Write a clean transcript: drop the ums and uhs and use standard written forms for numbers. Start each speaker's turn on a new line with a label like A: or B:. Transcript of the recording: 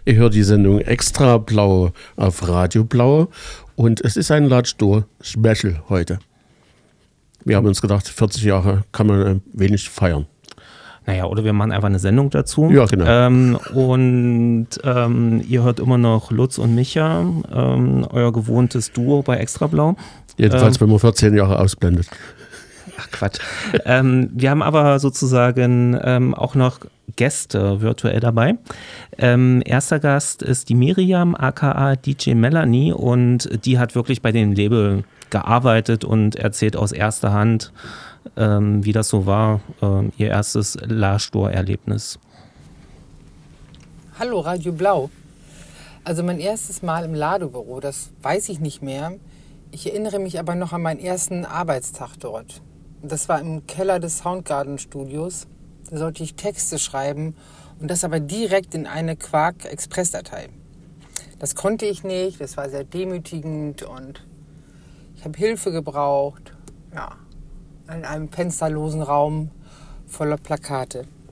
A: Ich höre die Sendung Extra Blau auf Radio Blau und es ist ein Ladstour-Special heute. Wir haben uns gedacht, 40 Jahre kann man ein wenig feiern.
B: Naja, oder wir machen einfach eine Sendung dazu.
A: Ja, genau.
B: Ihr hört immer noch Lutz und Micha, euer gewohntes Duo bei Extra Blau.
A: Jedenfalls, wenn man 14 Jahre ausblendet.
B: Ach Quatsch. Wir haben aber sozusagen auch noch Gäste virtuell dabei. Erster Gast ist die Miriam, aka DJ Melanie, und die hat wirklich bei dem Label gearbeitet und erzählt aus erster Hand, wie das so war, ihr erstes Ladstour-Erlebnis.
C: Hallo, Radio Blau. Also mein erstes Mal im Ladebüro, das weiß ich nicht mehr. Ich erinnere mich aber noch an meinen ersten Arbeitstag dort. Das war im Keller des Soundgarden-Studios. Da sollte ich Texte schreiben und das aber direkt in eine Quark-Express-Datei. Das konnte ich nicht, das war sehr demütigend und ich habe Hilfe gebraucht. Ja, in einem fensterlosen Raum voller Plakate.